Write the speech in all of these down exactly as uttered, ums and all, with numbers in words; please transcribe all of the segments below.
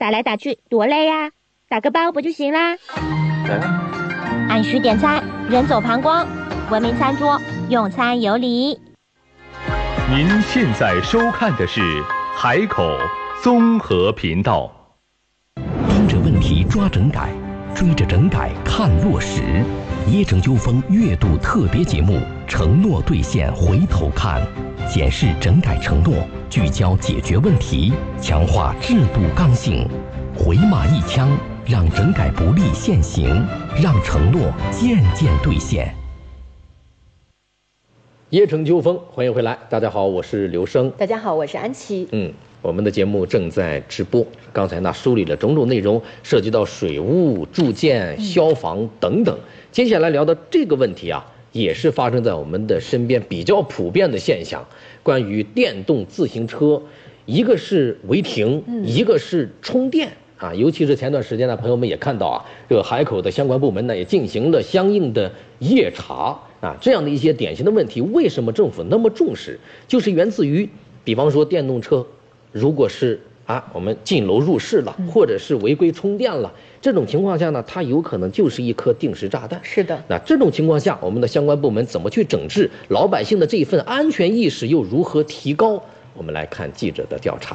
打来打去多累呀，打个包不就行啦？按需点餐，人走旁观，文明餐桌，用餐有礼。 您现在收看的是海口综合频道。 盯着问题抓整改，追着整改看落实。业成纠纷月度特别节目，承诺兑现回头看，检视整改承诺，聚焦解决问题，强化制度刚性，回马一枪，让整改不力现行，让承诺渐渐兑现。 业成纠纷，欢迎回来，大家好，我是刘生。 大家好，我是安琪。 嗯，我们的节目正在直播。刚才呢梳理了种种内容，涉及到水务、住建、消防等等。嗯、接下来聊的这个问题啊，也是发生在我们的身边比较普遍的现象。关于电动自行车，一个是违停，嗯、一个是充电啊。尤其是前段时间呢，朋友们也看到啊，这个海口的相关部门呢也进行了相应的夜查。啊，这样的一些典型的问题，为什么政府那么重视？就是源自于，比方说电动车，如果是啊我们进楼入室了，或者是违规充电了，这种情况下呢，它有可能就是一颗定时炸弹。 是的。 那这种情况下，我们的相关部门怎么去整治？老百姓的这一份安全意识又如何提高？我们来看记者的调查。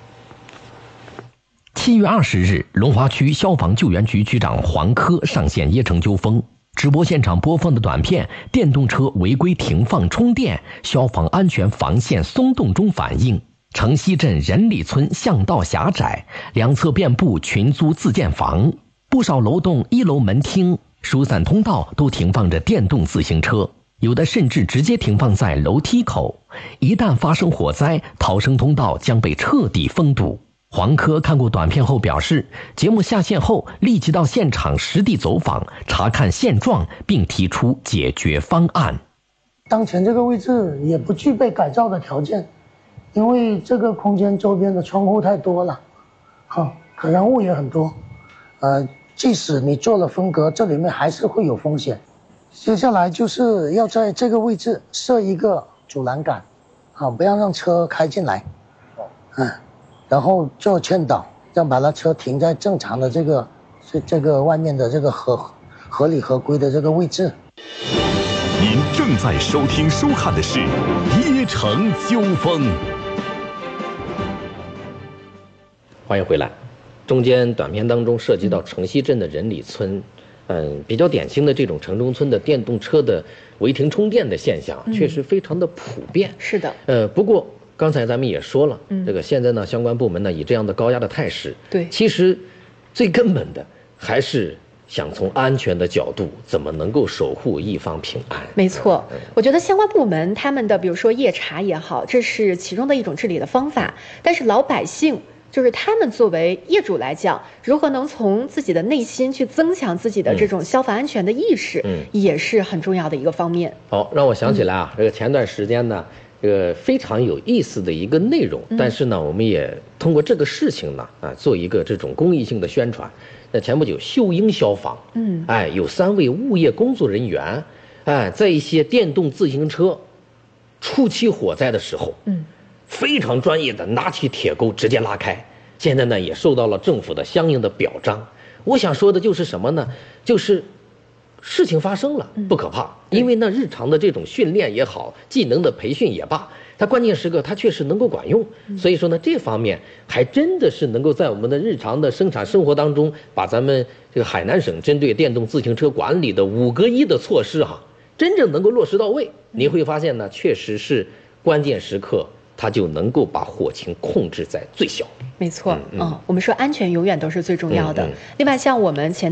七月二十日，龙华区消防救援局局长黄科上线业成纠纷。直播现场播放的短片，电动车违规停放充电，消防安全防线松动中反映，城西镇仁里村巷道狭窄，两侧遍布群租自建房，不少楼栋一楼门厅、疏散通道都停放着电动自行车，有的甚至直接停放在楼梯口，一旦发生火灾，逃生通道将被彻底封堵。黄科看过短片后表示，节目下线后立即到现场实地走访，查看现状，并提出解决方案。 当前这个位置也不具备改造的条件，因为这个空间周边的窗户太多了，好，可燃物也很多，呃，即使你做了分隔，这里面还是会有风险。接下来就是要在这个位置设一个阻栏杆，好，不要让车开进来，嗯。然后做劝导，让把那车停在正常的这个这这个外面的这个合合理合规的这个位置。 您正在收听收看的是业成纠纷。 欢迎回来。中间短片当中涉及到城西镇的仁里村，嗯，比较典型的这种城中村的电动车的违停充电的现象，嗯、确实非常的普遍。 是的。 呃，不过。刚才咱们也说了，嗯，这个现在呢，相关部门呢以这样的高压的态势， 对， 其实最根本的还是想从安全的角度，怎么能够守护一方平安。 没错，嗯、我觉得相关部门他们的，比如说夜查也好，这是其中的一种治理的方法。但是老百姓，就是他们作为业主来讲，如何能从自己的内心去增强自己的这种消防安全的意识，嗯，也是很重要的一个方面。 好，让我想起来啊，这个前段时间呢。这个非常有意思的一个内容，但是呢，我们也通过这个事情呢，啊，做一个这种公益性的宣传。那前不久，秀英消防，嗯，哎，有三位物业工作人员，哎，在一些电动自行车初期火灾的时候，嗯，非常专业的拿起铁钩直接拉开。现在呢，也受到了政府的相应的表彰。我想说的就是什么呢？就是事情发生了不可怕，因为呢，日常的这种训练也好，技能的培训也罢，它关键时刻它确实能够管用。所以说呢，这方面还真的是能够在我们的日常的生产生活当中，把咱们这个海南省针对电动自行车管理的五个一的措施哈、啊，真正能够落实到位。你会发现呢，确实是关键时刻，它就能够把火情控制在最小。 没错，嗯，嗯我们说安全永远都是最重要的。嗯嗯、另外，像我们前。